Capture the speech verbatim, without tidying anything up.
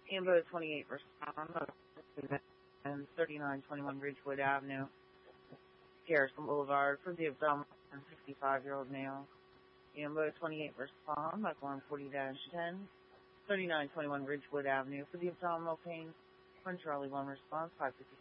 Ambo twenty-eight respond and thirty-nine twenty-one Ridgewood Avenue, Garrison Boulevard for the abdominal sixty-five-year-old male. Ambo twenty-eight respond by form forty dash ten, thirty-nine twenty-one Ridgewood Avenue for the abdominal pain. When Charlie one response, five fifty.